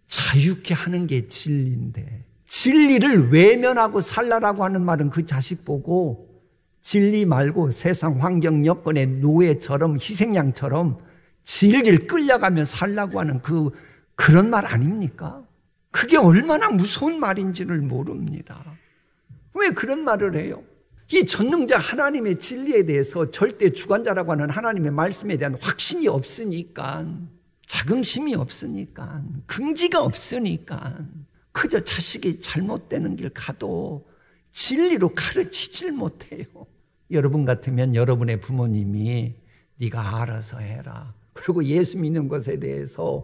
자유케 하는 게 진리인데, 진리를 외면하고 살라라고 하는 말은 그 자식 보고 진리 말고 세상 환경 여건의 노예처럼 희생양처럼 질질 끌려가며 살라고 하는 그런 말 아닙니까? 그게 얼마나 무서운 말인지를 모릅니다. 왜 그런 말을 해요? 이 전능자 하나님의 진리에 대해서 절대 주관자라고 하는 하나님의 말씀에 대한 확신이 없으니까, 자긍심이 없으니까, 긍지가 없으니까 그저 자식이 잘못되는 길 가도 진리로 가르치질 못해요. 여러분 같으면 여러분의 부모님이 네가 알아서 해라, 그리고 예수 믿는 것에 대해서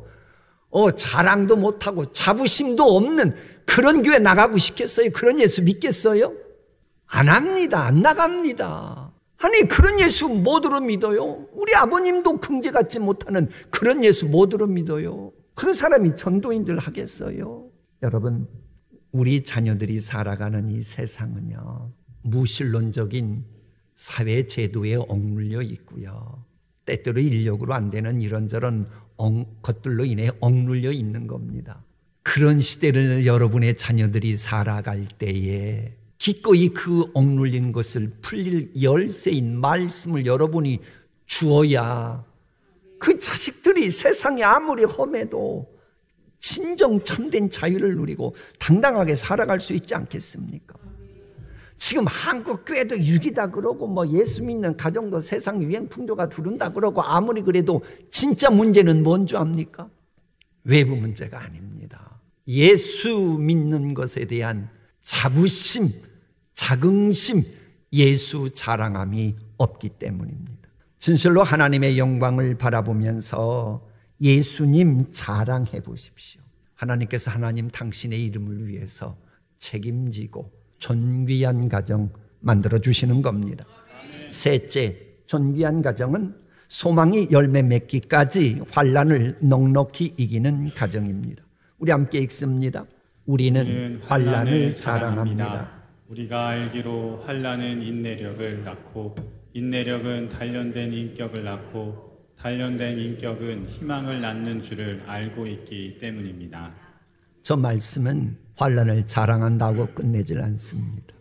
자랑도 못하고 자부심도 없는 그런 교회 나가고 싶겠어요? 그런 예수 믿겠어요? 안 합니다. 안 나갑니다. 아니, 그런 예수 뭐들어 믿어요? 우리 아버님도 긍지 갖지 못하는 그런 예수 뭐들어 믿어요? 그런 사람이 전도인들 하겠어요? 여러분, 우리 자녀들이 살아가는 이 세상은요, 무신론적인 사회 제도에 억눌려 있고요, 때때로 인력으로 안 되는 이런저런 것들로 인해 억눌려 있는 겁니다. 그런 시대를 여러분의 자녀들이 살아갈 때에 기꺼이 그 억눌린 것을 풀릴 열쇠인 말씀을 여러분이 주어야 그 자식들이 세상이 아무리 험해도 진정 참된 자유를 누리고 당당하게 살아갈 수 있지 않겠습니까? 지금 한국 교회도 유기다 그러고 예수 믿는 가정도 세상 유행 풍조가 두른다 그러고, 아무리 그래도 진짜 문제는 뭔 줄 압니까? 외부 문제가 아닙니다. 예수 믿는 것에 대한 자부심, 자긍심, 예수 자랑함이 없기 때문입니다. 진실로 하나님의 영광을 바라보면서 예수님 자랑해 보십시오. 하나님께서 하나님 당신의 이름을 위해서 책임지고 존귀한 가정 만들어 주시는 겁니다. 셋째, 존귀한 가정은 소망이 열매 맺기까지 환난을 넉넉히 이기는 가정입니다. 우리 함께 읽습니다. 우리는 환난을 자랑합니다. 우리가 알기로 환난은 인내력을 낳고, 인내력은 단련된 인격을 낳고, 단련된 인격은 희망을 낳는 줄을 알고 있기 때문입니다. 저 말씀은 환난을 자랑한다고 끝내질 않습니다.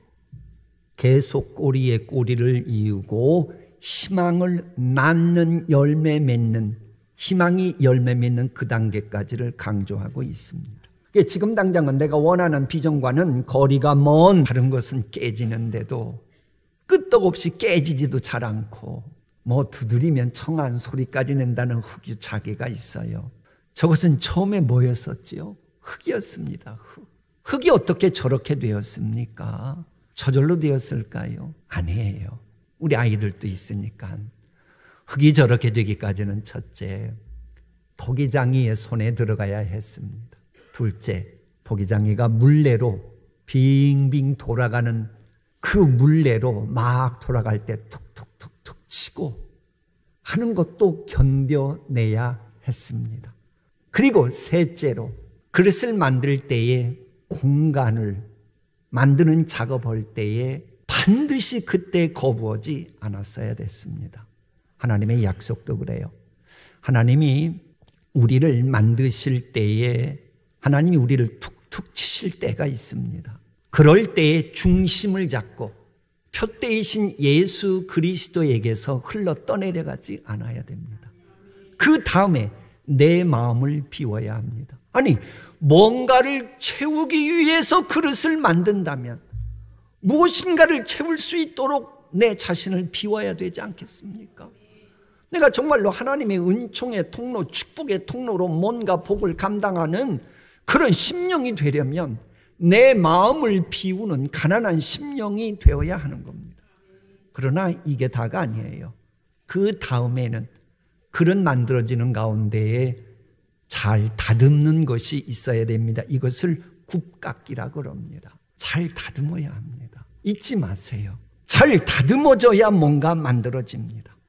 계속 꼬리에 꼬리를 이유고 희망을 낳는, 열매 맺는, 희망이 열매 맺는 그 단계까지를 강조하고 있습니다. 지금 당장은 내가 원하는 비전과는 거리가 먼 다른 것은 깨지는데도 끄떡없이 깨지지도 잘 않고 두드리면 청한 소리까지 낸다는 흙이 자기가 있어요. 저것은 처음에 뭐였었지요? 흙이었습니다. 흙이 어떻게 저렇게 되었습니까? 저절로 되었을까요? 아니에요. 우리 아이들도 있으니까. 흙이 저렇게 되기까지는 첫째, 토기장이의 손에 들어가야 했습니다. 둘째, 토기장이가 물레로 빙빙 돌아가는 그 물레로 막 돌아갈 때 툭툭툭툭 치고 하는 것도 견뎌내야 했습니다. 그리고 셋째로, 그릇을 만들 때에 공간을 만드는 작업할 때에 반드시 그때 거부하지 않았어야 됐습니다. 하나님의 약속도 그래요. 하나님이 우리를 만드실 때에 하나님이 우리를 툭툭 치실 때가 있습니다. 그럴 때에 중심을 잡고 표대이신 예수 그리스도에게서 흘러 떠내려가지 않아야 됩니다. 그 다음에 내 마음을 비워야 합니다. 아니, 뭔가를 채우기 위해서 그릇을 만든다면 무엇인가를 채울 수 있도록 내 자신을 비워야 되지 않겠습니까? 내가 정말로 하나님의 은총의 통로, 축복의 통로로 뭔가 복을 감당하는 그런 심령이 되려면 내 마음을 비우는 가난한 심령이 되어야 하는 겁니다. 그러나 이게 다가 아니에요. 그 다음에는 그런 만들어지는 가운데에 잘 다듬는 것이 있어야 됩니다. 이것을 굽깎이라고 합니다. 잘 다듬어야 합니다. 잊지 마세요. 잘 다듬어져야 뭔가 만들어집니다.